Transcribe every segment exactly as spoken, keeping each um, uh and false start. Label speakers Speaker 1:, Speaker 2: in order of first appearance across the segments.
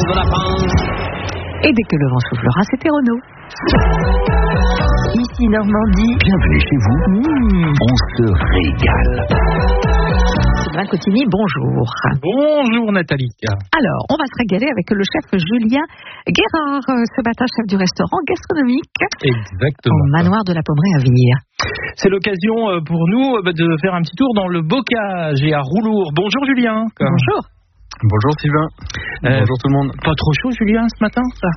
Speaker 1: de lapin.
Speaker 2: Et dès que le vent soufflera, c'était Renaud. Ici Normandie.
Speaker 3: Bienvenue chez vous. Mmh. On se régale.
Speaker 2: Sylvain Cotigny, bonjour.
Speaker 4: Bonjour Nathalie.
Speaker 2: Alors, on va se régaler avec le chef Julien Guérard, ce matin chef du restaurant gastronomique.
Speaker 4: Exactement.
Speaker 2: Au manoir de la Pommeraye à Vire.
Speaker 4: C'est l'occasion pour nous de faire un petit tour dans le bocage et à Roulour. Bonjour Julien.
Speaker 2: Bonjour.
Speaker 5: Bonjour Sylvain. Euh, Bonjour tout le monde.
Speaker 4: Pas trop chaud Julien ce matin ça?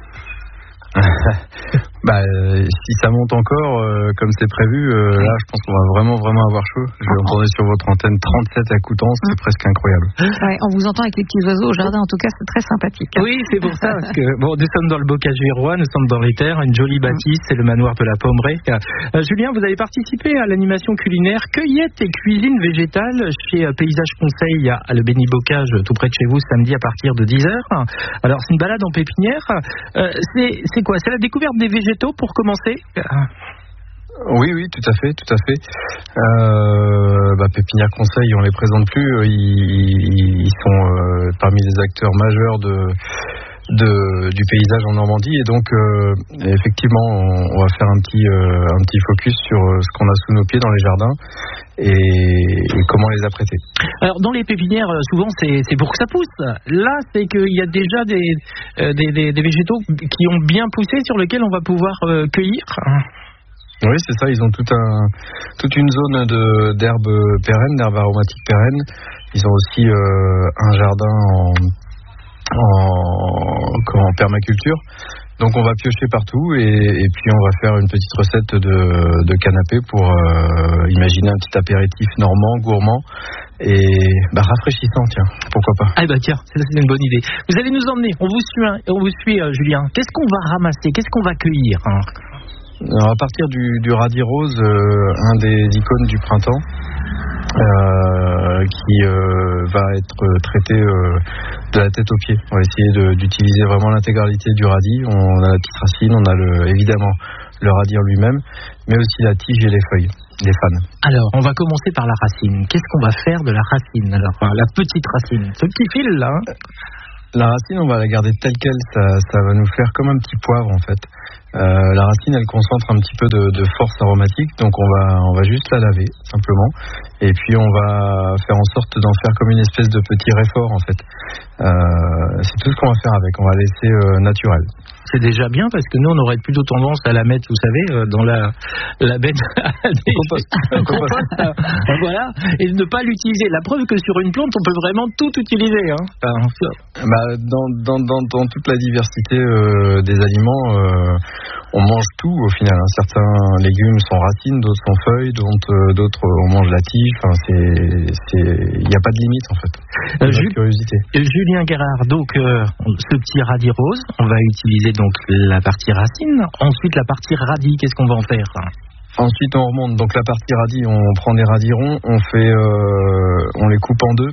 Speaker 5: Bah, euh, si ça monte encore euh, comme c'est prévu, euh, là je pense qu'on va vraiment vraiment avoir chaud. Je vais entendre sur votre antenne trente-sept à Coutances, c'est mmh. presque incroyable.
Speaker 2: Ouais, on vous entend avec les petits oiseaux au jardin, en tout cas c'est très sympathique.
Speaker 4: Oui, c'est pour ça, parce que bon, nous sommes dans le bocage virois, nous sommes dans les terres, une jolie bâtisse, c'est le manoir de la Pommeraye. Euh, Julien, vous avez participé à l'animation culinaire cueillette et cuisine végétale chez euh, Paysage Conseil à, à le Béni Bocage, tout près de chez vous, samedi à partir de dix heures. Alors c'est une balade en pépinière. Euh, c'est, c'est quoi? C'est la découverte des végétaux pour commencer?
Speaker 5: Oui, oui, tout à fait, tout à fait. Euh, bah, Pépinière Conseil, on les présente plus. Ils, ils sont euh, parmi les acteurs majeurs de, de, du paysage en Normandie. Et donc, euh, effectivement, on, on va faire un petit, euh, un petit focus sur ce qu'on a sous nos pieds dans les jardins et, et comment les apprêter.
Speaker 4: Alors, dans les pépinières, souvent, c'est, c'est pour que ça pousse. Là, c'est qu'il y a déjà des, euh, des, des, des végétaux qui ont bien poussé sur lesquels on va pouvoir euh, cueillir.
Speaker 5: Oui, c'est ça. Ils ont tout un, toute une zone de, d'herbes pérennes, d'herbes aromatiques pérennes. Ils ont aussi euh, un jardin en, en, en permaculture. Donc on va piocher partout et, et puis on va faire une petite recette de, de canapé pour euh, imaginer un petit apéritif normand, gourmand et bah, rafraîchissant, tiens, pourquoi pas.
Speaker 4: Ah bah tiens, c'est une bonne idée. Vous allez nous emmener, on vous suit, hein, on vous suit euh, Julien. Qu'est-ce qu'on va ramasser, qu'est-ce qu'on va cueillir hein?
Speaker 5: Alors, à partir du, du radis rose, euh, un des icônes du printemps, euh, qui euh, va être traité euh, de la tête aux pieds. On va essayer de, d'utiliser vraiment l'intégralité du radis. On a la petite racine, on a le, évidemment le radis en lui-même, mais aussi la tige et les feuilles, les fans.
Speaker 4: Alors, on va commencer par la racine. Qu'est-ce qu'on va faire de la racine? Alors, la petite racine, ce petit fil là. Hein.
Speaker 5: La racine, on va la garder telle qu'elle, ça, ça va nous faire comme un petit poivre en fait. Euh, la racine, elle concentre un petit peu de, de force aromatique, donc on va, on va juste la laver simplement, et puis on va faire en sorte d'en faire comme une espèce de petit réfort en fait. Euh, c'est tout ce qu'on va faire avec, on va laisser euh, naturel.
Speaker 4: C'est déjà bien parce que nous on aurait plutôt tendance à la mettre, vous savez, euh, dans la, la bête des compost, compost euh, voilà, et ne pas l'utiliser. La preuve que sur une plante on peut vraiment tout utiliser. Hein. Enfin,
Speaker 5: bah, dans, dans, dans, dans toute la diversité euh, des aliments, euh, on mange tout au final. Hein. Certains légumes sont racines, d'autres sont feuilles, d'autres, euh, d'autres on mange la tige. Enfin, c'est, c'est, il n'y a pas de limite en fait.
Speaker 4: Euh, Jules, curiosité. Julien Guérard, donc euh, ce petit radis rose, on va utiliser donc la partie racine. Ensuite la partie radis, qu'est-ce qu'on va en faire?
Speaker 5: Ensuite on remonte. Donc la partie radis, on prend des radis ronds, on fait, euh, on les coupe en deux.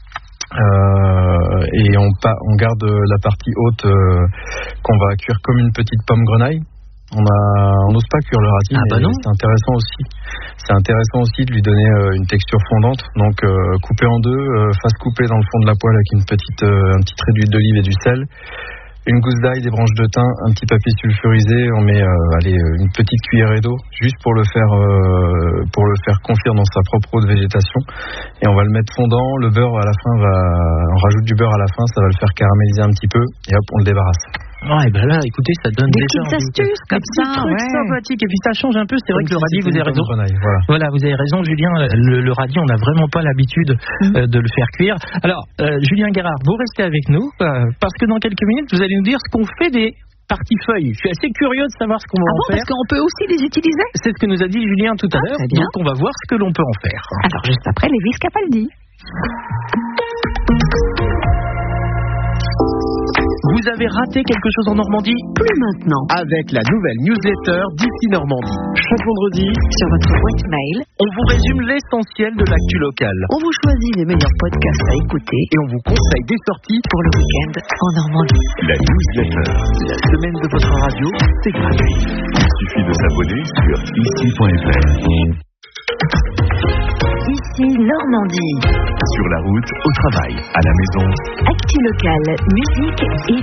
Speaker 5: Euh, et on, pa- on garde la partie haute euh, qu'on va cuire comme une petite pomme grenaille. On a, on n'ose pas cuire le radis,
Speaker 4: ah bah non.
Speaker 5: C'est intéressant aussi. C'est intéressant aussi de lui donner euh, une texture fondante. Donc euh, couper en deux, euh, face coupée dans le fond de la poêle avec une petite, euh, un petit trait d'huile d'olive et du sel. Une gousse d'ail, des branches de thym, un petit papier sulfurisé. On met euh, allez, une petite cuillerée d'eau juste pour le faire euh, pour le faire confire dans sa propre eau de végétation. Et on va le mettre fondant. Le beurre à la fin va, on rajoute du beurre à la fin, ça va le faire caraméliser un petit peu. Et hop, on le débarrasse.
Speaker 4: Ouais, ben là, écoutez, ça donne
Speaker 2: des
Speaker 4: déjà
Speaker 2: petites astuces comme
Speaker 4: des
Speaker 2: ça,
Speaker 4: trucs
Speaker 2: ouais.
Speaker 4: sympathiques. Et puis ça change un peu. C'est
Speaker 5: comme
Speaker 4: vrai que le
Speaker 5: si
Speaker 4: radis, vous avez raison.
Speaker 5: Grenaille, voilà.
Speaker 4: voilà, vous avez raison, Julien. Le, le radis, on n'a vraiment pas l'habitude mmh. euh, de le faire cuire. Alors, euh, Julien Guérard, vous restez avec nous euh, parce que dans quelques minutes, vous allez nous dire ce qu'on fait des parties feuilles. Je suis assez curieux de savoir ce qu'on va
Speaker 2: ah
Speaker 4: en
Speaker 2: bon,
Speaker 4: faire.
Speaker 2: Parce qu'on peut aussi les utiliser.
Speaker 4: C'est ce que nous a dit Julien tout à
Speaker 2: ah,
Speaker 4: l'heure. Donc, on va voir ce que l'on peut en faire.
Speaker 2: Alors, juste après, Lévis Capaldi.
Speaker 4: Vous avez raté quelque chose en Normandie?
Speaker 2: Plus maintenant.
Speaker 3: Avec la nouvelle newsletter d'ici Normandie. Chaque vendredi,
Speaker 2: sur votre boîte mail,
Speaker 4: on vous résume l'essentiel de l'actu locale.
Speaker 2: On vous choisit les meilleurs podcasts à écouter
Speaker 3: et on vous conseille des sorties
Speaker 2: pour le week-end en Normandie.
Speaker 3: La newsletter, la semaine de votre radio, c'est gratuit. Il suffit de s'abonner sur ici point f r.
Speaker 2: Ici Normandie.
Speaker 3: Sur la route, au travail, à la maison.
Speaker 2: Actu locale, musique et